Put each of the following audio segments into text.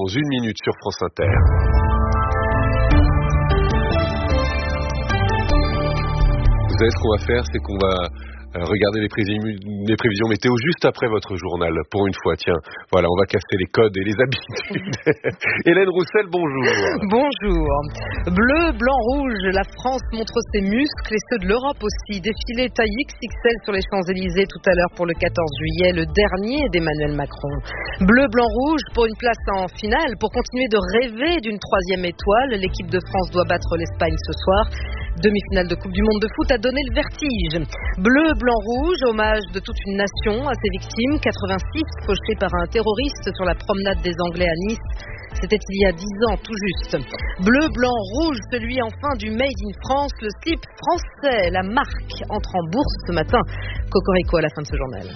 dans 1 minute sur France Inter. Vous savez ce qu'on va faire, c'est qu'on va regarder les prévisions météo juste après votre journal, pour une fois. Tiens, voilà, on va casser les codes et les habitudes. Hélène Roussel, bonjour. Bonjour. Bleu, blanc, rouge, la France montre ses muscles et ceux de l'Europe aussi. Défilé taille XXL sur les Champs-Élysées tout à l'heure pour le 14 juillet, le dernier d'Emmanuel Macron. Bleu, blanc, rouge pour une place en finale, pour continuer de rêver d'une 3e étoile. L'équipe de France doit battre l'Espagne ce soir. Demi-finale de Coupe du Monde de foot a donné le vertige. Bleu, blanc, rouge, hommage de toute une nation à ses victimes. 86 fauchés par un terroriste sur la promenade des Anglais à Nice. C'était il y a 10 ans tout juste. Bleu, blanc, rouge, celui enfin du Made in France. Le slip français, la marque, entre en bourse ce matin. Cocorico à la fin de ce journal.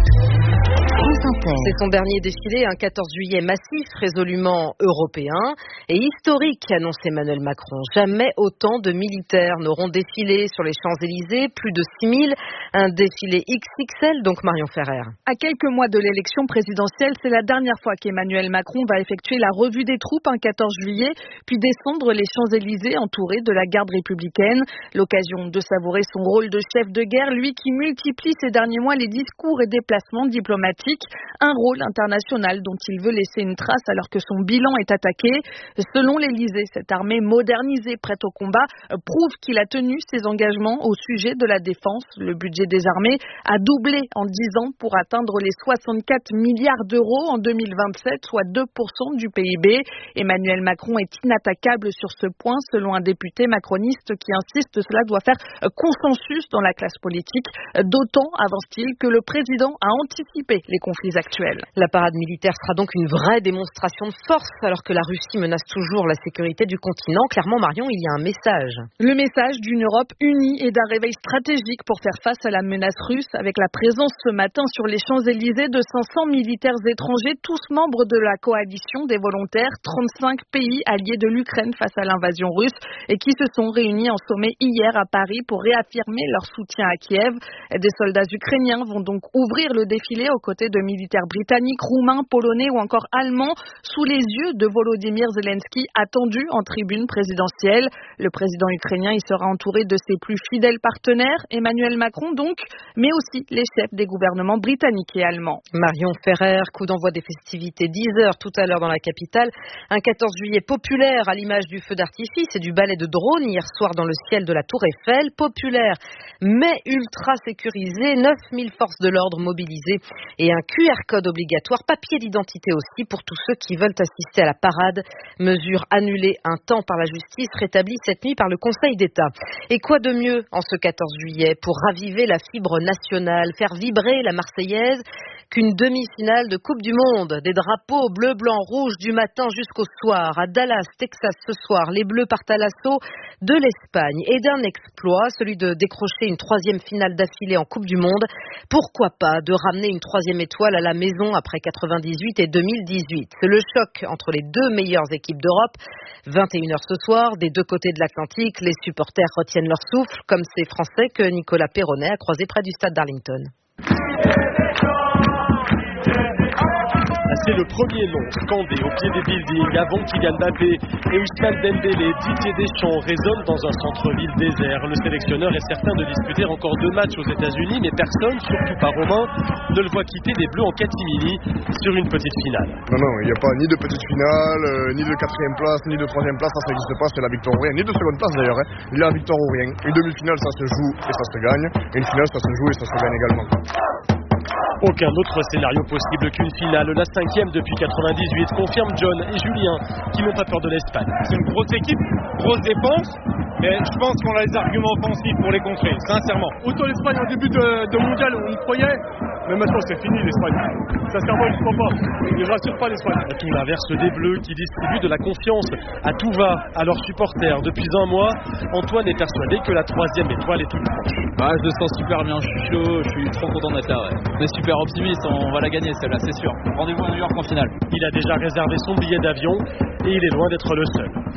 C'est son dernier défilé, un 14 juillet massif, résolument européen et historique, annonce Emmanuel Macron. Jamais autant de militaires n'auront défilé sur les Champs-Élysées, plus de 6 000, un défilé XXL, donc Marion Ferrer. À quelques mois de l'élection présidentielle, c'est la dernière fois qu'Emmanuel Macron va effectuer la revue des troupes un 14 juillet, puis descendre les Champs-Élysées entouré de la garde républicaine. L'occasion de savourer son rôle de chef de guerre, lui qui multiplie ces derniers mois les discours et déplacements diplomatiques. Un rôle international dont il veut laisser une trace alors que son bilan est attaqué. Selon l'Élysée, cette armée modernisée prête au combat prouve qu'il a tenu ses engagements au sujet de la défense. Le budget des armées a doublé en 10 ans pour atteindre les 64 milliards d'euros en 2027, soit 2% du PIB. Emmanuel Macron est inattaquable sur ce point, selon un député macroniste qui insiste cela doit faire consensus dans la classe politique. D'autant, avance-t-il, que le président a anticipé les conflits actuels. La parade militaire sera donc une vraie démonstration de force alors que la Russie menace toujours la sécurité du continent. Clairement, Marion, il y a un message. Le message d'une Europe unie et d'un réveil stratégique pour faire face à la menace russe, avec la présence ce matin sur les Champs-Élysées de 500 militaires étrangers, tous membres de la coalition des volontaires, 35 pays alliés de l'Ukraine face à l'invasion russe et qui se sont réunis en sommet hier à Paris pour réaffirmer leur soutien à Kiev. Des soldats ukrainiens vont donc ouvrir le défilé aux côtés de militaires britanniques, roumains, polonais ou encore allemands, sous les yeux de Volodymyr Zelensky, attendu en tribune présidentielle. Le président ukrainien y sera entouré de ses plus fidèles partenaires, Emmanuel Macron donc, mais aussi les chefs des gouvernements britanniques et allemands. Marion Ferrer, coup d'envoi des festivités 10h tout à l'heure dans la capitale. Un 14 juillet populaire à l'image du feu d'artifice et du ballet de drone hier soir dans le ciel de la Tour Eiffel. Populaire mais ultra sécurisé, 9000 forces de l'ordre mobilisées et un QR code obligatoire, papier d'identité aussi pour tous ceux qui veulent assister à la parade. Mesure annulée un temps par la justice, rétablie cette nuit par le Conseil d'État. Et quoi de mieux en ce 14 juillet pour raviver la fibre nationale, faire vibrer la Marseillaise qu'une demi-finale de Coupe du Monde. Des drapeaux bleu, blanc, rouge du matin jusqu'au soir. À Dallas, Texas ce soir, les Bleus partent à l'assaut de l'Espagne et d'un exploit, celui de décrocher une 3e finale d'affilée en Coupe du Monde. Pourquoi pas de ramener une 3e étoile à la maison après 98 et 2018. C'est le choc entre les deux meilleures équipes d'Europe. 21h ce soir, des deux côtés de l'Atlantique, les supporters retiennent leur souffle, comme ces Français que Nicolas Perronnet a croisés près du stade d'Arlington. C'est le premier nom scandé au pied des buildings avant Kylian Mbappé et Ousmane Dembélé. Didier Deschamps résonne dans un centre-ville désert. Le sélectionneur est certain de disputer encore 2 matchs aux États-Unis, mais personne, surtout pas Romain, ne le voit quitter les Bleus en catimini sur une petite finale. Non, il n'y a pas ni de petite finale, ni de 4e place, ni de 3e place, ça n'existe pas, c'est la victoire ou rien, ni de 2e place d'ailleurs, ni la victoire ou rien. Une demi-finale, ça se joue et ça se gagne, et une finale, ça se joue et ça se gagne également. Aucun autre scénario possible qu'une finale. La 5e depuis 98 confirme John et Julien qui n'ont pas peur de l'Espagne. C'est une grosse équipe, grosse dépense, mais je pense qu'on a les arguments offensifs pour les contrer, sincèrement. Autant l'Espagne au début de mondial, on y croyait, mais maintenant c'est fini l'Espagne. Sincèrement, je ne crois pas. Je ne rassure pas l'Espagne. À tout l'inverse des Bleus qui distribuent de la confiance à tout va à leurs supporters. Depuis un mois, Antoine est persuadé que la 3e étoile est toute proche. Je le sens super bien, je suis chaud, je suis trop content d'être là. Ouais. On est super optimiste, on va la gagner celle-là, c'est sûr. Rendez-vous à New York en finale. Il a déjà réservé son billet d'avion et il est loin d'être le seul.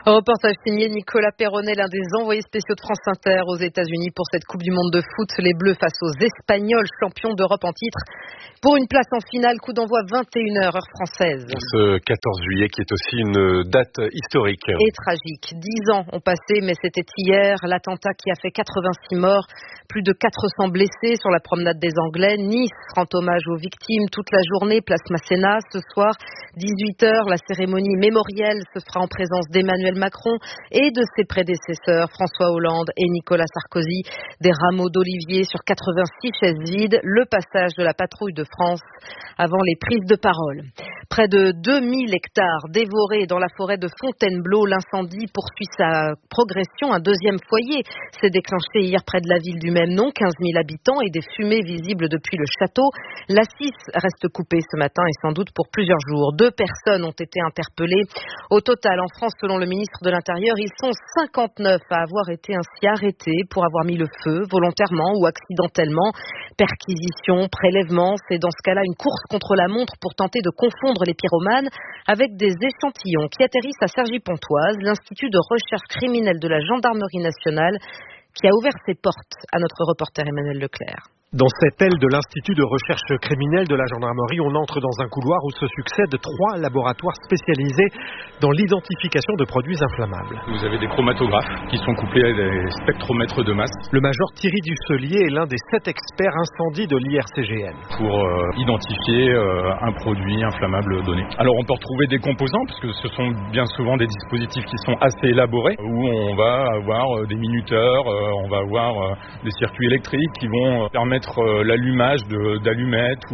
Reportage signé Nicolas Perronnet, l'un des envoyés spéciaux de France Inter aux États-Unis pour cette Coupe du Monde de foot. Les Bleus face aux Espagnols, champions d'Europe en titre. Pour une place en finale, coup d'envoi 21h, heure française. Ce 14 juillet qui est aussi une date historique. Et tragique. 10 ans ont passé, mais c'était hier. L'attentat qui a fait 86 morts, plus de 400 blessés sur la promenade des Anglais. Nice rend hommage aux victimes toute la journée, place Masséna. Ce soir, 18h, la cérémonie mémorielle se fera en présence d'Emmanuel Macron et de ses prédécesseurs François Hollande et Nicolas Sarkozy. Des rameaux d'olivier sur 86 chaises vides, le passage de la patrouille de France avant les prises de parole. Près de 2000 hectares dévorés dans la forêt de Fontainebleau, l'incendie poursuit sa progression. Un deuxième foyer s'est déclenché hier près de la ville du même nom, 15 000 habitants et des fumées visibles depuis le château. La 6 reste coupée ce matin et sans doute pour plusieurs jours. 2 personnes ont été interpellées. Au total, en France, selon le ministre de l'Intérieur, ils sont 59 à avoir été ainsi arrêtés pour avoir mis le feu volontairement ou accidentellement. Perquisition, prélèvement, c'est dans ce cas-là une course contre la montre pour tenter de confondre les pyromanes avec des échantillons qui atterrissent à Cergy-Pontoise, l'Institut de recherche criminelle de la Gendarmerie nationale qui a ouvert ses portes à notre reporter Emmanuel Leclerc. Dans cette aile de l'Institut de recherche criminelle de la gendarmerie, on entre dans un couloir où se succèdent 3 laboratoires spécialisés dans l'identification de produits inflammables. Vous avez des chromatographes qui sont couplés à des spectromètres de masse. Le major Thierry Dusselier est l'un des 7 experts incendie de l'IRCGN. Pour identifier un produit inflammable donné. Alors on peut retrouver des composants, parce que ce sont bien souvent des dispositifs qui sont assez élaborés, où on va avoir des minuteurs, on va avoir des circuits électriques qui vont permettre l'allumage d'allumettes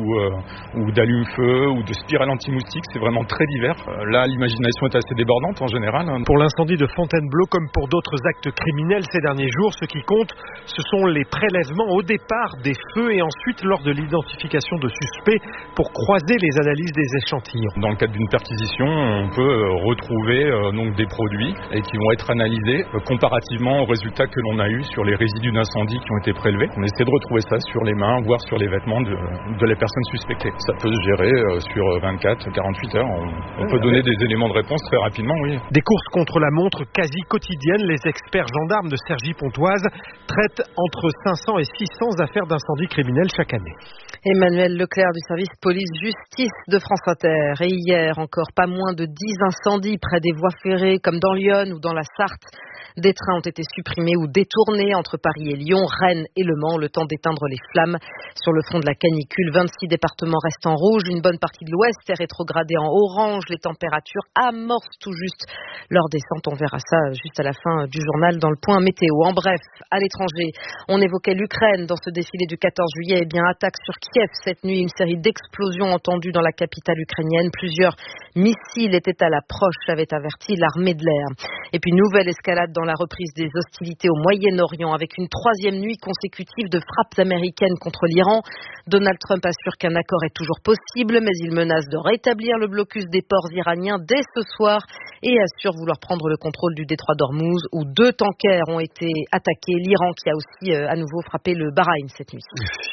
ou d'allume-feu ou de spirales anti-moustiques, c'est vraiment très divers. Là, l'imagination est assez débordante en général. Pour l'incendie de Fontainebleau, comme pour d'autres actes criminels ces derniers jours, ce qui compte, ce sont les prélèvements au départ des feux et ensuite lors de l'identification de suspects pour croiser les analyses des échantillons. Dans le cadre d'une perquisition, on peut retrouver donc des produits et qui vont être analysés comparativement aux résultats que l'on a eu sur les résidus d'incendie qui ont été prélevés. On essaie de retrouver ça sur les mains, voire sur les vêtements de les personnes suspectées. Ça peut se gérer sur 24, 48 heures. On peut donner des éléments de réponse très rapidement, oui. Des courses contre la montre quasi quotidiennes. Les experts gendarmes de Cergy-Pontoise traitent entre 500 et 600 affaires d'incendie criminels chaque année. Emmanuel Leclerc du service police-justice de France Inter. Et hier, encore pas moins de 10 incendies près des voies ferrées, comme dans Lyon ou dans la Sarthe. Des trains ont été supprimés ou détournés entre Paris et Lyon, Rennes et Le Mans, le temps d'éteindre les flammes. Sur le front de la canicule, 26 départements restent en rouge, une bonne partie de l'ouest est rétrogradée en orange. Les températures amorcent tout juste leur descente. On verra ça juste à la fin du journal dans le point météo. En bref, à l'étranger, on évoquait l'Ukraine dans ce défilé du 14 juillet. Eh bien, attaque sur Kiev cette nuit, une série d'explosions entendues dans la capitale ukrainienne. Plusieurs missiles étaient à l'approche, avait averti l'armée de l'air. Et puis, nouvelle escalade dans la reprise des hostilités au Moyen-Orient avec une 3e nuit consécutive de frappes américaines contre l'Iran. Donald Trump assure qu'un accord est toujours possible, mais il menace de rétablir le blocus des ports iraniens dès ce soir et assure vouloir prendre le contrôle du détroit d'Ormuz où 2 tankers ont été attaqués. L'Iran qui a aussi à nouveau frappé le Bahreïn cette nuit.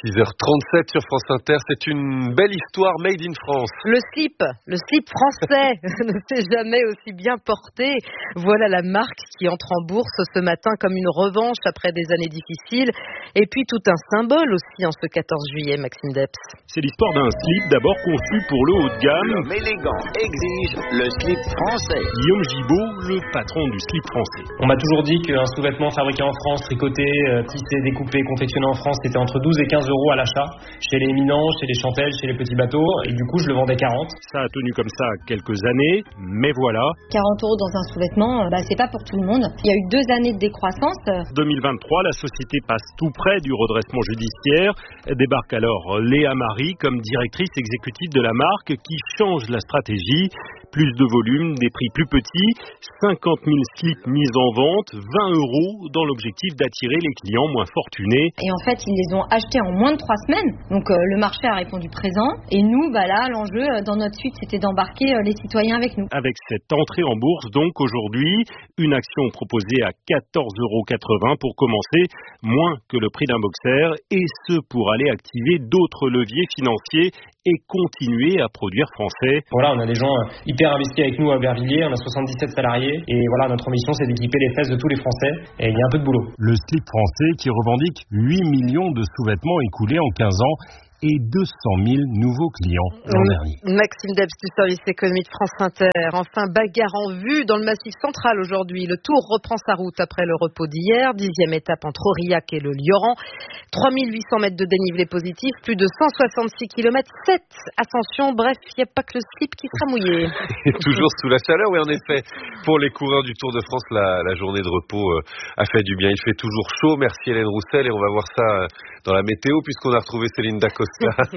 6h37 sur France Inter, c'est une belle histoire made in France. Le slip français ne s'est jamais aussi bien porté. Voilà la marque qui entre en bourse ce matin comme une revanche après des années difficiles. Et puis tout un symbole aussi en ce 14 juillet, Maxime Depps. C'est l'histoire d'un slip d'abord conçu pour le haut de gamme. L'homme élégant exige le slip français. Guillaume Gibaud, le patron du slip français. On m'a toujours dit qu'un sous-vêtement fabriqué en France, tricoté, tissé, découpé, confectionné en France, c'était entre 12 et 15 euros à l'achat. Chez les éminents, chez les chantelles, chez les petits bateaux. Et du coup, je le vendais 40. Ça a tenu comme ça quelques années, mais voilà. 40 euros dans un sous-vêtement, c'est pas pour tout le monde. Il y a eu 2 années de décroissance. 2023, la société passe tout près du redressement judiciaire. Débarque alors Léa Marie comme directrice exécutive de la marque qui change la stratégie. Plus de volume, des prix plus petits, 50 000 slips mis en vente, 20 euros dans l'objectif d'attirer les clients moins fortunés. Et en fait, ils les ont achetés en moins de 3 semaines. Donc le marché a répondu présent. Et nous, là, l'enjeu dans notre suite, c'était d'embarquer les citoyens avec nous. Avec cette entrée en bourse, donc aujourd'hui, une action proposée à 14,80 € pour commencer, moins que le prix d'un boxer, et ce pour aller activer d'autres leviers financiers et continuer à produire français. Voilà, on a des gens hyper investis avec nous à Aubervilliers, on a 77 salariés et voilà, notre ambition c'est d'équiper les fesses de tous les Français et il y a un peu de boulot. Le slip français qui revendique 8 millions de sous-vêtements écoulés en 15 ans et 200 000 nouveaux clients l'an dernier. Maxime Debs du service économie de France Inter. Enfin, bagarre en vue dans le Massif central aujourd'hui. Le Tour reprend sa route après le repos d'hier. 10e étape entre Aurillac et le Lioran. 3800 mètres de dénivelé positif, plus de 166 km, 7 ascensions. Bref, il n'y a pas que le slip qui sera mouillé. Et toujours sous la chaleur, oui, en effet. Pour les coureurs du Tour de France, la journée de repos a fait du bien. Il fait toujours chaud. Merci Hélène Roussel. Et on va voir ça dans la météo puisqu'on a retrouvé Céline Dacosta.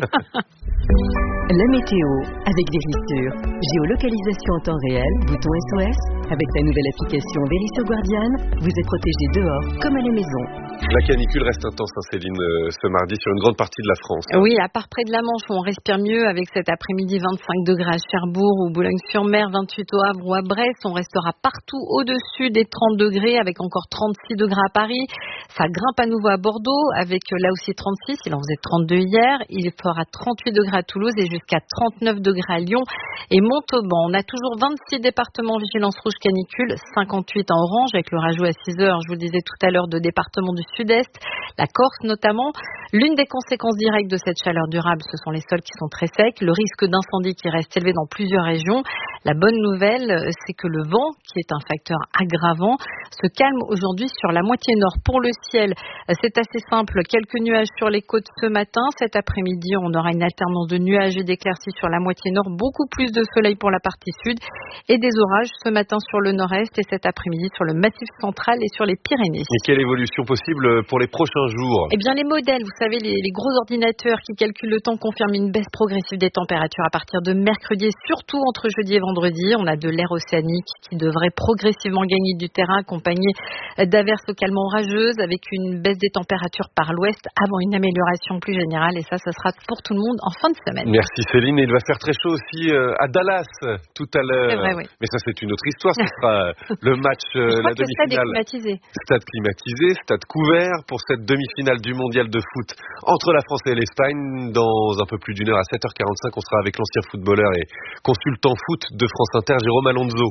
La météo avec Verisure. Géolocalisation en temps réel, bouton SOS. Avec la nouvelle application Verisure Guardian, vous êtes protégé dehors comme à la maison. La canicule reste intense, Céline, ce mardi sur une grande partie de la France. Oui, à part près de la Manche où on respire mieux avec cet après-midi 25 degrés à Cherbourg ou Boulogne-sur-Mer, 28 au Havre ou à Brest. On restera partout au-dessus des 30 degrés avec encore 36 degrés à Paris. Ça grimpe à nouveau à Bordeaux avec là aussi 36. Il en faisait 32 hier. Il fera 38 degrés à Toulouse et jusqu'à 39 degrés à Lyon et Montauban. On a toujours 26 départements vigilance rouge canicule, 58 en orange avec le rajout à 6 heures, je vous le disais tout à l'heure, de départements du sud-est, la Corse notamment. L'une des conséquences directes de cette chaleur durable, ce sont les sols qui sont très secs, le risque d'incendie qui reste élevé dans plusieurs régions. La bonne nouvelle, c'est que le vent, qui est un facteur aggravant, se calme aujourd'hui sur la moitié nord. Pour le ciel, c'est assez simple. Quelques nuages sur les côtes ce matin. Cet après-midi, on aura une alternance de nuages et d'éclaircies sur la moitié nord. Beaucoup plus de soleil pour la partie sud et des orages ce matin sur le nord-est et cet après-midi sur le massif central et sur les Pyrénées. Et quelle évolution possible pour les prochains jours? Eh bien, les modèles, vous savez, les gros ordinateurs qui calculent le temps confirment une baisse progressive des températures à partir de mercredi et surtout entre jeudi et vendredi. On a de l'air océanique qui devrait progressivement gagner du terrain accompagné d'averses localement orageuses avec une baisse des températures par l'ouest avant une amélioration plus générale et ça sera pour tout le monde en fin de semaine. Merci Céline. Et il va faire très chaud aussi à Dallas tout à l'heure. C'est vrai, oui. Mais ça c'est une autre histoire. Ce sera le match, la demi-finale. Stade est climatisé. Stade climatisé, stade couvert pour cette demi-finale du mondial de foot entre la France et l'Espagne. Dans un peu plus d'une heure à 7h45, on sera avec l'ancien footballeur et consultant foot de France Inter, Jérôme Alonso.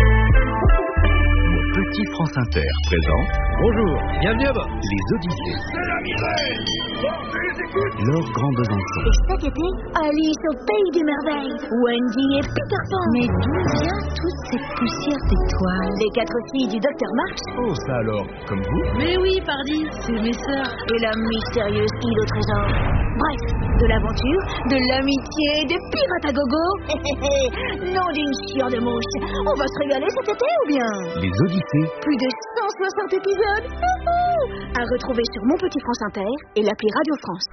Petit France Inter présente. Bonjour, bienvenue à bord. Les Odyssées. Laure Grand Besançon. Et cet été, Alice au pays des merveilles. Wendy et Peter Pan. Mais d'où vient toute cette poussière d'étoiles? Les 4 filles du Docteur March. Oh, ça alors, comme vous? Mais oui, pardi, c'est mes sœurs. Et la mystérieuse île au trésor. Bref, de l'aventure, de l'amitié, des pirates à gogo. Non d'une chieur de mouche. On va se régaler cet été ou bien? Les Odyssées. Plus de 160 épisodes. À retrouver sur Mon Petit France Inter et l'appli Radio France.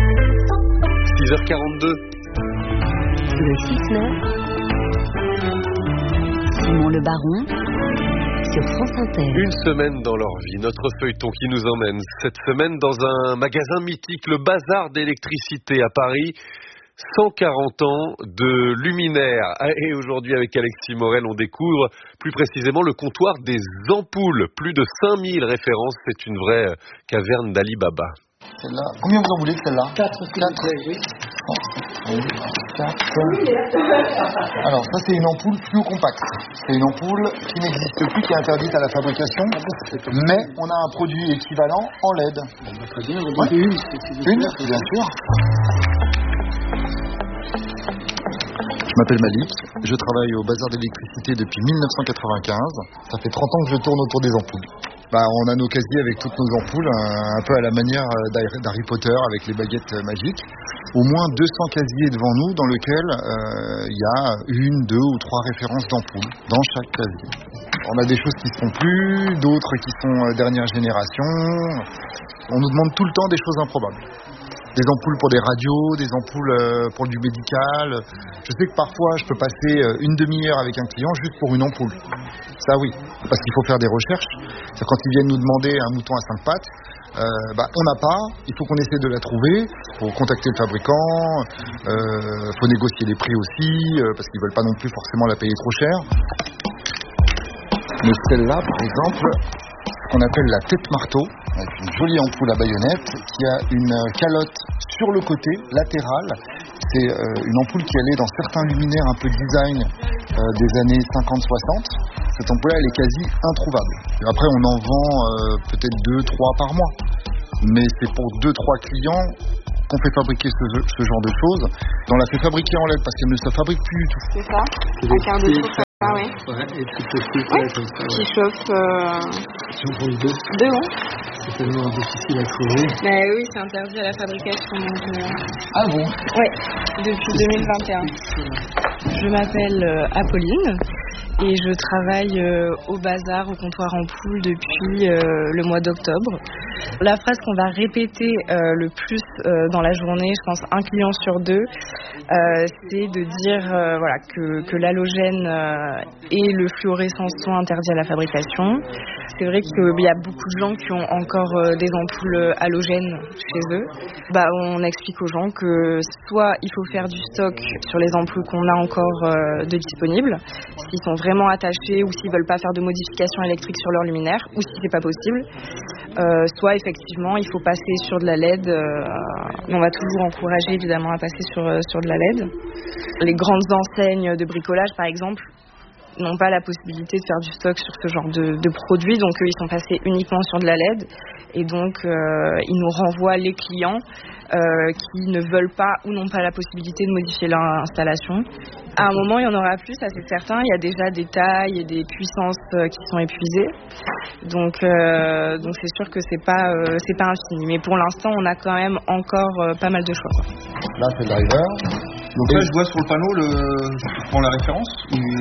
6h42. Le 6-9. Simon Le Baron sur France Inter. Une semaine dans leur vie, notre feuilleton qui nous emmène cette semaine dans un magasin mythique, le Bazar d'électricité à Paris. 140 ans de luminaires. Et aujourd'hui, avec Alexis Morel, on découvre plus précisément le comptoir des ampoules. Plus de 5000 références. C'est une vraie caverne d'Ali Baba. Celle-là, combien vous en voulez de celle-là? 4. Oui. 4. Alors ça c'est une ampoule fluo-compacte. C'est une ampoule qui n'existe plus, qui est interdite à la fabrication, mais on a un produit équivalent en LED. Très bien, on va une, bien sûr. Je m'appelle Malik, je travaille au Bazar d'électricité depuis 1995. Ça fait 30 ans que je tourne autour des ampoules. On a nos casiers avec toutes nos ampoules, un peu à la manière d'Harry Potter avec les baguettes magiques. Au moins 200 casiers devant nous dans lesquels il y a 1, 2 ou 3 références d'ampoules dans chaque casier. On a des choses qui ne se font plus, d'autres qui sont dernière génération. On nous demande tout le temps des choses improbables. Des ampoules pour des radios, des ampoules pour du médical. Je sais que parfois je peux passer une demi-heure avec un client juste pour une ampoule. Ça oui, parce qu'il faut faire des recherches. C'est quand ils viennent nous demander un mouton à 5 pattes, on n'a pas, il faut qu'on essaie de la trouver, il faut contacter le fabricant, il faut négocier les prix aussi, parce qu'ils ne veulent pas non plus forcément la payer trop cher. Mais celle-là, par exemple, qu'on appelle la tête marteau, avec une jolie ampoule à baïonnette, qui a une calotte sur le côté latéral, c'est une ampoule qui allait dans certains luminaires un peu design des années 50-60. Cette ampoule elle est quasi introuvable. Après on en vend peut-être 2-3 par mois, mais c'est pour 2-3 clients qu'on fait fabriquer ce genre de choses. On l'a fait fabriquer en LED parce qu'elle ne se fabrique plus du tout. C'est ça, un quart de chauffe. Ah ouais. Et tu peux comme ça. Qui chauffe. Si on prend le 2. 2 ans. C'est tellement difficile à trouver. Bah oui, c'est interdit à la fabrication. Donc, Ah bon? Ouais, depuis 2021. Je m'appelle Apolline et je travaille au bazar, au comptoir Ampoule depuis le mois d'octobre. La phrase qu'on va répéter le plus dans la journée, je pense 1 client sur 2, c'est de dire voilà, que l'halogène et le fluorescence sont interdits à la fabrication. C'est vrai qu'il y a beaucoup de gens qui ont encore des ampoules halogènes chez eux. On explique aux gens que soit il faut faire du stock sur les ampoules qu'on a encore de disponibles, s'ils sont vraiment attachés ou s'ils veulent pas faire de modifications électriques sur leur luminaire, ou si c'est pas possible. Soit effectivement il faut passer sur de la LED. On va toujours encourager évidemment à passer sur de la LED. Les grandes enseignes de bricolage par exemple n'ont pas la possibilité de faire du stock sur ce genre de produits, donc eux ils sont passés uniquement sur de la LED et donc ils nous renvoient les clients qui ne veulent pas ou n'ont pas la possibilité de modifier leur installation. À un moment il y en aura plus, ça c'est certain, il y a déjà des tailles et des puissances qui sont épuisées, donc c'est sûr que c'est pas infini, mais pour l'instant on a quand même encore pas mal de choix. Là c'est le driver. Donc là, je vois sur le panneau, je prends la référence.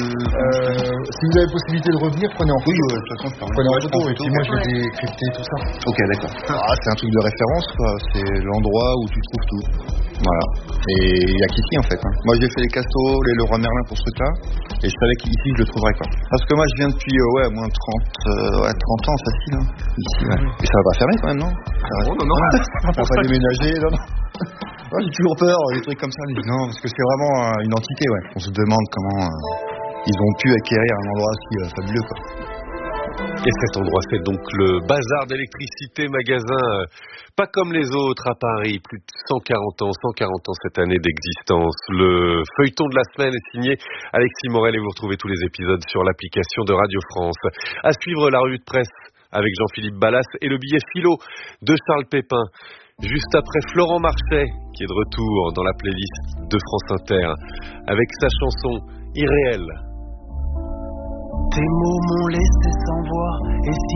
Si vous avez la possibilité de revenir, prenez en photo. Oui, de toute façon, je prenez en photo et puis moi je vais décrypter tout ça. Ok, d'accord. C'est un truc de référence, quoi. C'est l'endroit où tu trouves tout. Voilà. Et il y a qu'ici en fait. Moi j'ai fait les Castos, les Leroy Merlin pour ce truc-là, et je savais qu'ici je le trouverais quoi. Parce que moi je viens depuis moins 30 ans facile. Ici, ouais. Et ça va pas fermer quand même, non? Non. On va pas déménager, non. Ouais, j'ai toujours peur, des trucs comme ça. Non, parce que c'est vraiment une entité, ouais. On se demande comment ils ont pu acquérir un endroit aussi fabuleux, quoi. Et cet endroit, c'est donc le bazar d'électricité, magasin pas comme les autres à Paris, plus de 140 ans cette année d'existence. Le feuilleton de la semaine est signé Alexis Morel et vous retrouvez tous les épisodes sur l'application de Radio France. À suivre la revue de presse avec Jean-Philippe Ballas et le billet philo de Charles Pépin. Juste après Florent Marchais, qui est de retour dans la playlist de France Inter, avec sa chanson Irréel. Tes mots m'ont laissé sans voix, et si